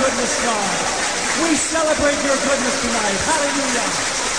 goodness, God. We celebrate your goodness tonight. Hallelujah.